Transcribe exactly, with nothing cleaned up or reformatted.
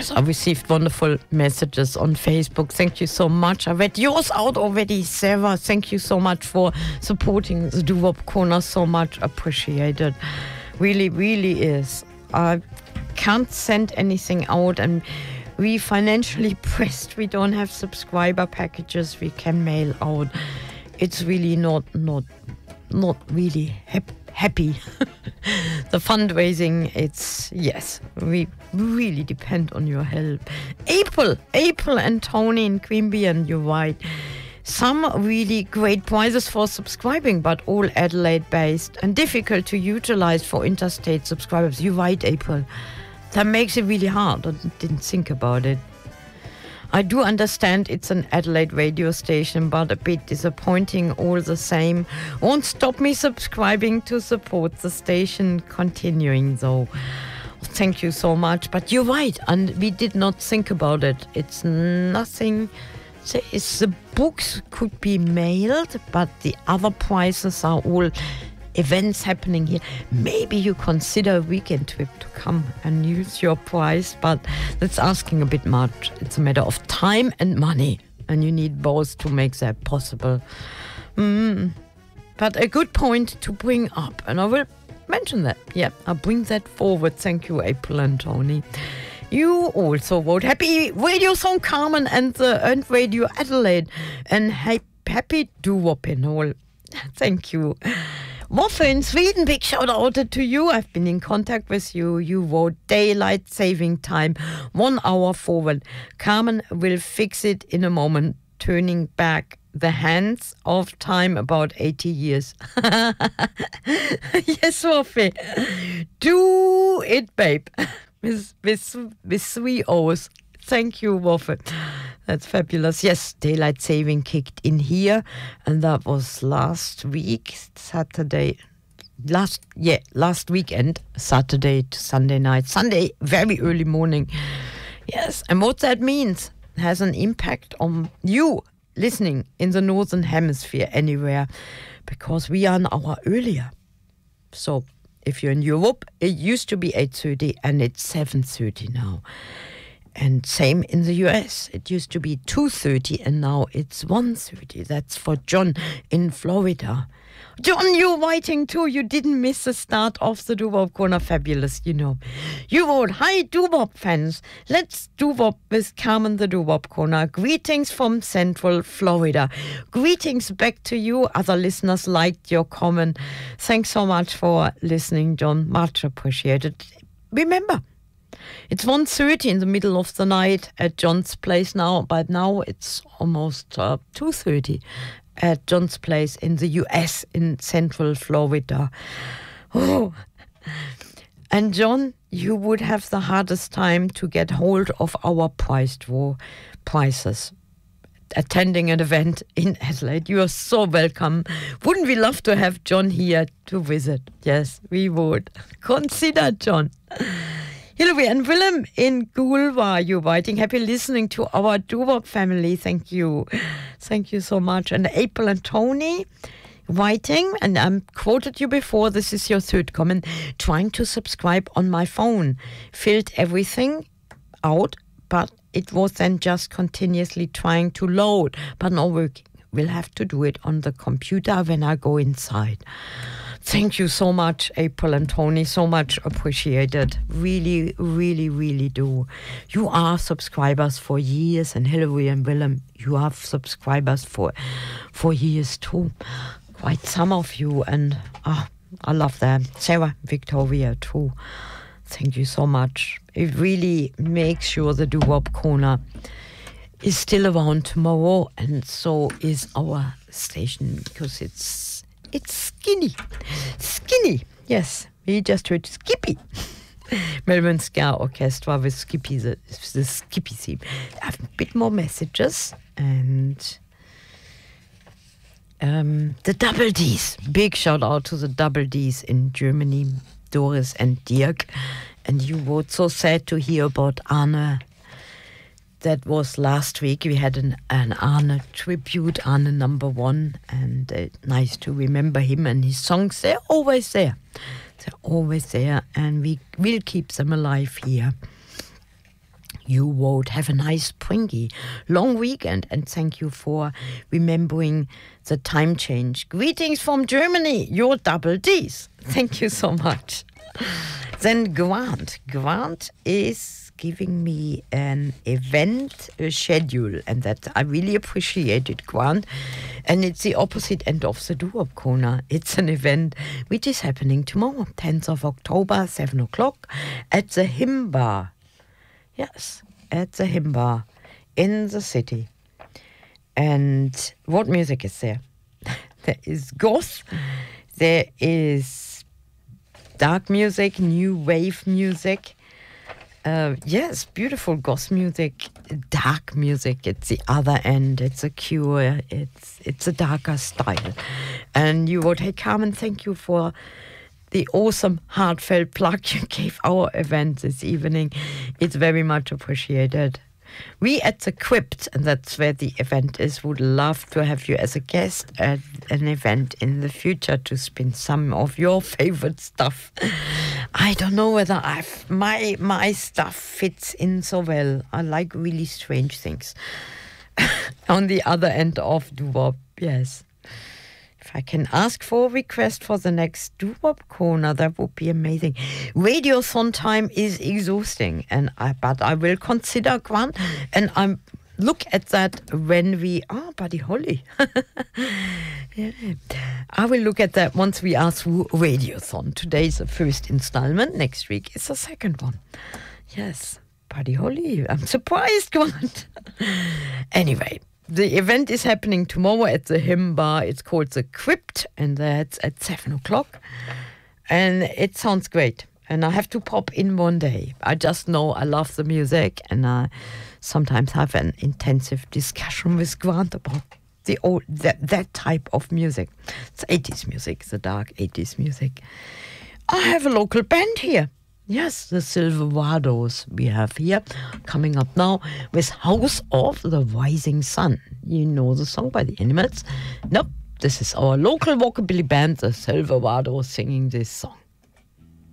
Yes, I received wonderful messages on Facebook. Thank you so much. I read yours out already, Sarah. Thank you so much for supporting the Doo-Wop Corner. So much appreciated. Really, really is. I can't send anything out, and we financially pressed. We don't have subscriber packages we can mail out. It's really not, not, not really happy. happy. The fundraising, it's, yes, we really depend on your help. April, April and Tony in Quimby, and you're right. Some really great prizes for subscribing, but all Adelaide-based and difficult to utilize for interstate subscribers. You're right, April. That makes it really hard. I didn't think about it. I do understand it's an Adelaide radio station, but a bit disappointing all the same. Won't stop me subscribing to support the station. Continuing though. Thank you so much. But you're right, and we did not think about it. It's nothing. It's the books could be mailed, but the other prices are all events happening here. Maybe you consider a weekend trip to come and use your prize, but that's asking a bit much. It's a matter of time and money, and you need both to make that possible. Mm. But a good point to bring up, and I will mention that. Yeah, I'll bring that forward. Thank you, April and Tony. You also wrote happy radio song Carmen and the and Radio Adelaide, and happy Doo-Wop and all. Thank you. Woffe in Sweden, big shout out to you. I've been in contact with you. You wrote daylight saving time, one hour forward. Carmen will fix it in a moment, turning back the hands of time about eighty years. Yes, Woffe. Do it, babe. With, with, with three O's. Thank you, Woffe. That's fabulous. Yes, daylight saving kicked in here, and that was last week, Saturday. Last, yeah, last weekend, Saturday to Sunday night. Sunday, very early morning. Yes, and what that means has an impact on you listening in the Northern Hemisphere anywhere, because we are an hour earlier. So if you're in Europe, it used to be eight thirty, and it's seven thirty now. And same in the U S. It used to be two thirty and now it's one thirty. That's for John in Florida. John, you're writing too. You didn't miss the start of the Doo-Wop Corner. Fabulous, you know. You wrote, hi Doo-Wop fans. Let's Doo-Wop with Carmen the Doo-Wop Corner. Greetings from Central Florida. Greetings back to you. Other listeners liked your comment. Thanks so much for listening, John. Much appreciated. Remember, it's one thirty in the middle of the night at John's place now, but now it's almost uh, two thirty at John's place in the U S in Central Florida. Oh. And John, you would have the hardest time to get hold of our prize draw prizes. Attending an event in Adelaide. You are so welcome. Wouldn't we love to have John here to visit? Yes, we would. Consider John. Hilary and Willem in Goolwa, you're writing. Happy listening to our Doo-Wop family. Thank you. Thank you so much. And April and Tony writing, and I quoted you before, this is your third comment. Trying to subscribe on my phone. Filled everything out, but it was then just continuously trying to load, but not working. We'll have to do it on the computer when I go inside. Thank you so much, April and Tony. So much appreciated. Really, really, really do. You are subscribers for years, and Hilary and Willem, you are subscribers for for years too. Quite some of you, and oh, I love them. Sarah, Victoria too. Thank you so much. It really makes sure the Doo-Wop Corner is still around tomorrow, and so is our station, because it's It's skinny. Skinny. Yes, we just heard Skippy. Melbourne Ska Orchestra with Skippy, the, the Skippy theme. I have a bit more messages. And um, the Double Ds. Big shout out to the Double Ds in Germany, Doris and Dirk. And you were so sad to hear about Arne. That was last week. We had an, an Arne tribute, Arne number one, and uh, nice to remember him and his songs. They're always there. They're always there, and we will keep them alive here. you would have a nice springy long weekend, and thank you for remembering the time change. Greetings from Germany, your double Ds. Thank you so much. Then Grant. Grant is giving me an event uh, schedule, and that I really appreciate it, Grant. And it's the opposite end of the Doo-Wop Corner. It's an event which is happening tomorrow, tenth of October, seven o'clock, at the Hymn Bar. Yes, at the Hymn Bar in the city. And what music is there? There is goth, there is dark music, new wave music. Uh, yes, beautiful goth music, dark music. It's the other end. It's a Cure. It's it's a darker style. And you would, hey Carmen, thank you for the awesome heartfelt plug you gave our event this evening. It's very much appreciated. We at the Crypt, and that's where the event is, would love to have you as a guest at an event in the future to spin some of your favorite stuff. I don't know whether I've my my stuff fits in so well. I like really strange things. On the other end of doo-wop, yes. If I can ask for a request for the next Doo-Wop Corner, that would be amazing. Radiothon time is exhausting, and I, but I will consider one, and I'm look at that when we oh Buddy Holly. Yeah. I will look at that once we are through Radiothon. Today is the first installment, next week is the second one. Yes, Buddy Holly, I'm surprised, Grant. Anyway, the event is happening tomorrow at the Hymn Bar. It's called The Crypt, and that's at seven o'clock. And it sounds great. And I have to pop in one day. I just know I love the music, and I sometimes have an intensive discussion with Grant about the old that, that type of music. It's eighties music, the dark eighties music. I have a local band here. Yes, the Silverados we have here, coming up now with House of the Rising Sun. You know the song by the Animals? Nope, this is our local rockabilly band, the Silverados, singing this song.